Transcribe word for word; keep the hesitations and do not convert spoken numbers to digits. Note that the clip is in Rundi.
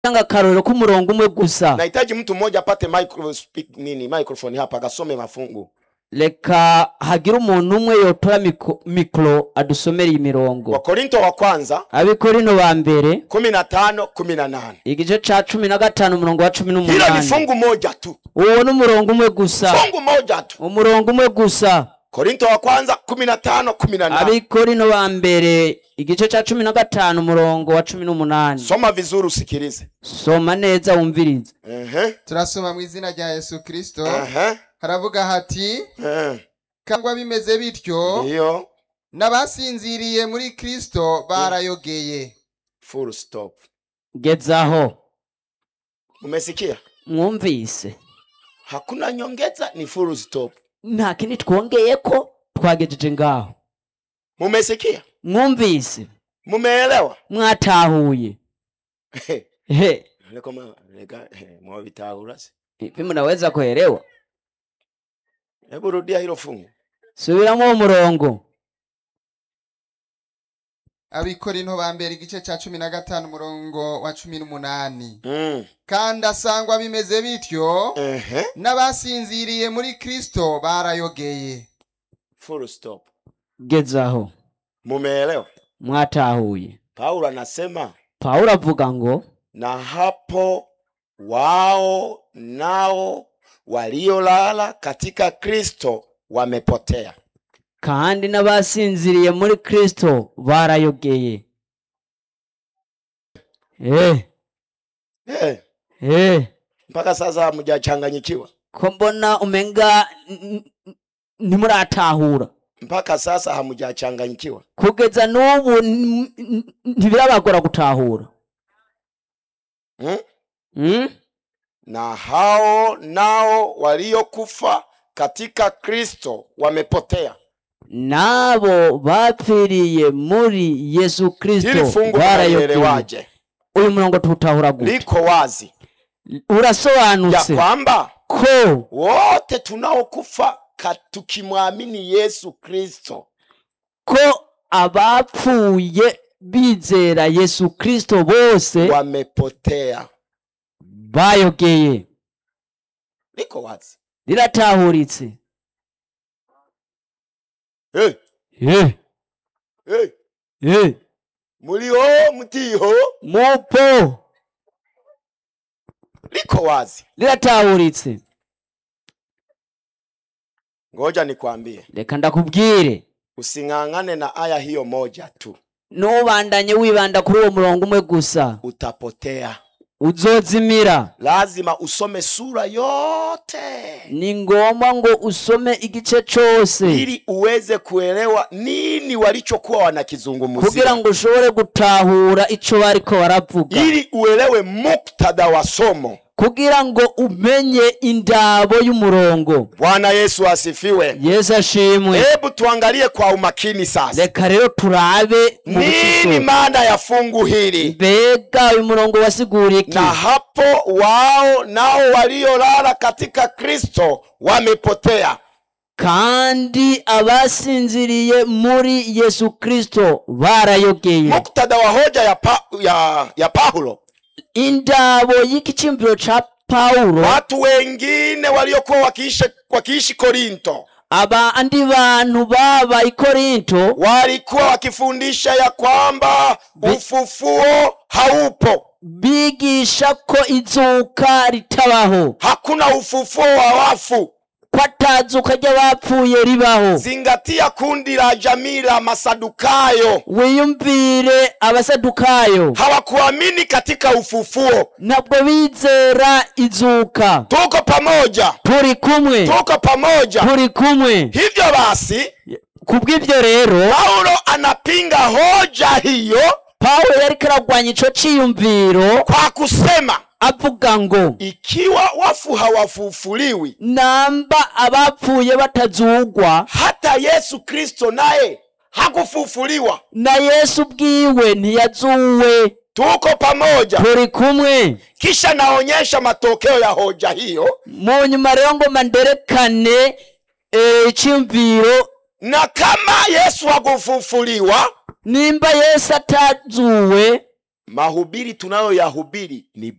Tanga karoro ku murongo umwe gusa. Nahitaji mtu mmoja apate micro speak nini microphone hapa agasome mafungu. Leka hagira umuntu umwe yotora mikro adusomera imirongo. Wakorinto wa kwanza Abikorino ba mbere kumi na tano kumi na nane. Igice ca cumi na gatanu umurongo wa cumi n'umunani. Hilo ni fungu moja tu. Uwo n'umurongo umwe gusa. Fungu moja tu. Umurongo umwe gusa. Korinto wa kwanza kumi na tano kumi na nane. Abikorino ba mbere igice ca cumi na gatanu umurongo wa cumi n'umunani. Soma vizuri usikilize. Soma neza wumvirize. Ehe. Turasoma mu izina rya Yesu Kristo. Ehe. Haravuga hati Ehe. Kangwa bimeze bityo Iyo nabasinziriye muri Kristo barayogeye. Full stop. Gezaho. Umesikia? Mwumvise. Hakuna nyongeza, ni full stop. Nta kindi twongeye ko twagejeje ngaho. Mumesikia? Mwumvise. Mumeelewa? Mwatahuye. He. Lekoma lega mwabitahura se. Hivi mnaweza kuelewa? Hebu rudia hilo fungu. Subiramo umurongo. Abikorino ba mbere igice ca cumi na gatanu umurongo wa cumi n'umunani. Mm. Kandi asangwa bimeze bityo Ehe. nabasinziriye muri Kristo barayogeye. Full stop. Gezaho. Mumeelewa? Mwatahuye. Paulo anasema Paulo avuga ngo na hapo wao nao waliolala katika Kristo wamepotea. kandi n'abasinziriye muri Kristo barayogeye. Eh. Eh. Eh. Mpaka sasa hamjachanganyikiwa. Ko mbona umenga ntimuratahura. Mpaka sasa hamjachanganyikiwa. Kugeza n'ubu ntibirabagora gutahura. Hmm? Hmm? Na hao nao waliokufa katika Kristo wamepotea. Nabo bapfiriye muri Yesu Kristo barayogeye. Uyu murongo tutahura gute? Liko wazi. Urasobanutse ya kwamba ko wote tunaokufa tukimwamini Yesu Kristo, ko abapfuye bizera Yesu Kristo bose wamepotea, bayogeye. Liko wazi. Liratahuritse. Hey. Hey. Hey. Hey. Muliho mutiho mupo. Liko wazi. Liratahuritse. Ngoja nikwambie. Reka ndakubwire. Usingangane na aya hiyo moja tu. Nubandanye wibanda kuri uwo murongo umwe gusa. Utapotea. Uzozimira. Lazima usome sura yote. Ni ngomba ngo usome igice cyose ili uweze kuelewa nini walichokuwa wanakizungumzia. Kugira ngo ushobore gutahura ico bariko baravuga. Ili uelewe muktadha wa somo. Kugira ngo umenye indabo y'umurongo. Bwana Yesu asifiwe. Yesu ashimwe. Hebu tuangalie kwa umakini sasa. Reka rero turabe mu bushisho. Nini maana ya fungu hili? Mbega uyu murongo wasiguriki? Na hapo wao nao waliolala katika Kristo wamepotea. Kandi abasinziriye muri Yesu Kristo barayogeye. Muktadha wa hoja ya, pa, ya, ya Paulo. Indabo y'ikichimbiro cha Paulo. Watu wengine waliokuwa wakiishi wakiishi Korinto. Aba andi bantu baba i Korinto walikuwa wakifundisha ya kwamba ufufuo haupo. Bigisha ko izuka ritabaho. Hakuna ufufuo wa wafu. Kwatazuka ry'abapfuye ribaho. Zingatia kundi la jamii la Masadukayo. Wiyumvire abasadukayo. Hawakuamini katika ufufuo. Nabwo bizera izuka. Tuko pamoja. Turi kumwe. Tuko pamoja. Turi kumwe. Hivyo basi, kubw'ibyo rero Paulo anapinga hoja hiyo. Paulo yari karagwanya ico ciyumviro kwa kusema avuga ngo ikiwa wafu hawafufuliwi, namba abapfuye batazugwa, hata Yesu Kristo naye hakufufuliwa, na Yesu bwiwe ntiyazuwe. Tuko pamoja. Turi kumwe. Kisha naonyesha matokeo ya hoja hiyo. Mu nyuma rero ngo manderekane e, cimviro. Na kama Yesu hakufufuliwa, nimba Yesu atazuwe, mahubiri tunayoyahubiri ni